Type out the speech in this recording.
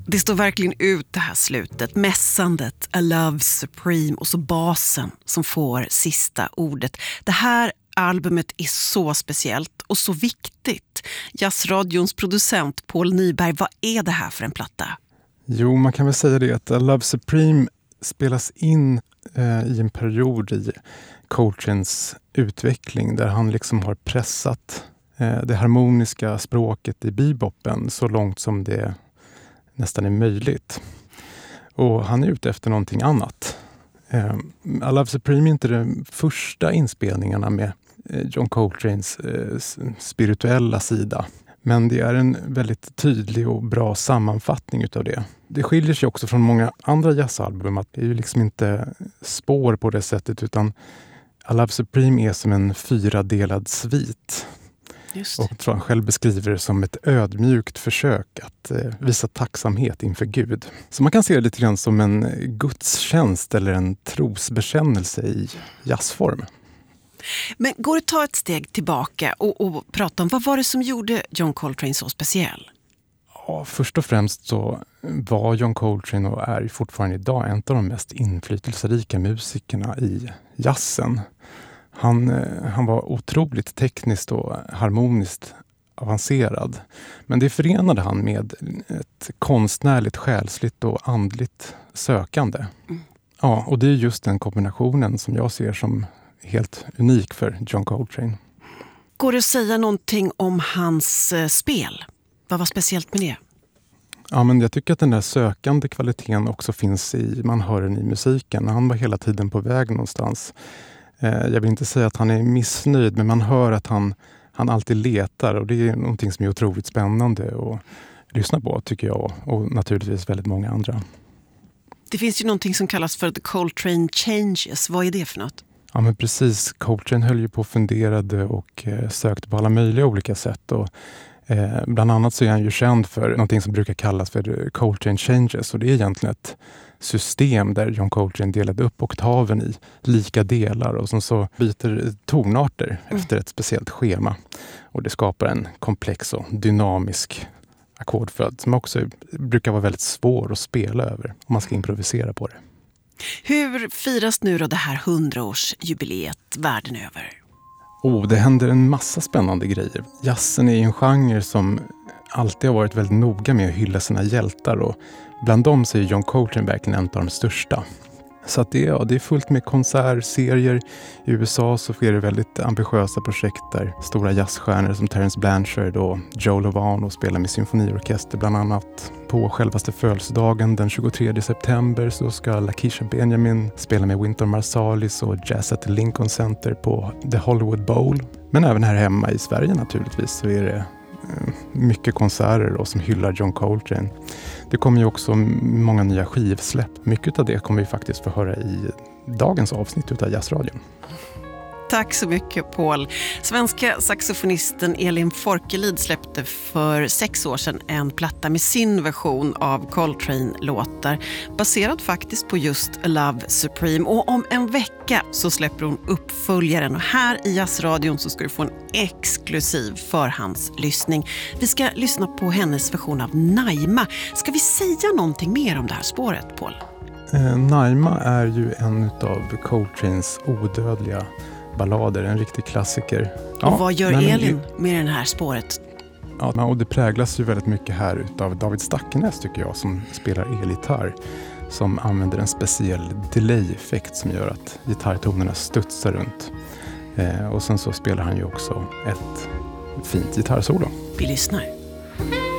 Det står verkligen ut det här slutet, mässandet, A Love Supreme och så basen som får sista ordet. Det här albumet är så speciellt och så viktigt. Jazzradions producent Paul Nyberg, vad är det här för en platta? Jo, man kan väl säga det att A Love Supreme spelas in i en period i Coltranes utveckling där han liksom har pressat det harmoniska språket i beboppen så långt som det nästan är möjligt. Och han är ute efter någonting annat. A Love Supreme är inte de första inspelningarna med John Coltranes spirituella sida. Men det är en väldigt tydlig och bra sammanfattning utav det. Det skiljer sig också från många andra jazzalbum att det är ju liksom inte spår på det sättet utan A Love Supreme är som en 4-delad svit. Just. Och jag tror han själv beskriver det som ett ödmjukt försök att visa tacksamhet inför Gud. Så man kan se det lite grann som en gudstjänst eller en trosbekännelse i jazzform. Men går det att ta ett steg tillbaka och prata om vad var det som gjorde John Coltrane så speciell? Ja, först och främst så var John Coltrane och är fortfarande idag en av de mest inflytelserika musikerna i jazzen. Han var otroligt tekniskt och harmoniskt avancerad. Men det förenade han med ett konstnärligt, själsligt och andligt sökande. Ja, och det är just den kombinationen som jag ser som helt unik för John Coltrane. Går det att säga någonting om hans spel? Vad var speciellt med det? Ja, men jag tycker att den där sökande kvaliteten också finns man hör den i musiken. Han var hela tiden på väg någonstans. Jag vill inte säga att han är missnöjd, men man hör att han alltid letar och det är någonting som är otroligt spännande att lyssna på tycker jag och naturligtvis väldigt många andra. Det finns ju någonting som kallas för The Coltrane Changes. Vad är det för något? Ja men precis, Coltrane höll ju på och funderade och sökte på alla möjliga olika sätt och bland annat så är han ju känd för någonting som brukar kallas för Coltrane Changes och det är egentligen ett system där John Coltrane delade upp oktaven i lika delar och så byter tonarter efter ett speciellt schema och det skapar en komplex och dynamisk ackordföljd som också brukar vara väldigt svår att spela över om man ska improvisera på det. Hur firas nu då det här 100-årsjubileet världen över? Det händer en massa spännande grejer. Jazzen är en genre som alltid har varit väldigt noga med att hylla sina hjältar och bland dem så är John Coltrane verkligen en av de största. Så att det är fullt med konsertserier. I USA så sker det väldigt ambitiösa projekt där stora jazzstjärnor som Terence Blanchard och Joe Lovano spelar med symfoniorkester bland annat. På självaste födelsedagen den 23 september så ska Lakeisha Benjamin spela med Wynton Marsalis och jazza till Lincoln Center på The Hollywood Bowl. Men även här hemma i Sverige naturligtvis så är det mycket konserter då, som hyllar John Coltrane. Det kommer ju också många nya skivsläpp. Mycket av det kommer vi faktiskt få höra i dagens avsnitt utav Jazzradion. Tack så mycket Paul. Svenska saxofonisten Elin Forkelid släppte för 6 år sedan en platta med sin version av Coltrane-låtar baserad faktiskt på just A Love Supreme. Och om en vecka så släpper hon uppföljaren och här i Jazzradion så ska du få en exklusiv förhandslyssning. Vi ska lyssna på hennes version av Naima. Ska vi säga någonting mer om det här spåret, Paul? Naima är ju en av Coltranes odödliga ballader, en riktig klassiker. Och vad gör Elin med det här spåret? Ja, och det präglas ju väldigt mycket här utav David Stakkenäs tycker jag som spelar elgitarr som använder en speciell delay-effekt som gör att gitarrtonerna studsar runt. Och sen så spelar han ju också ett fint gitarrsolo. Vi lyssnar.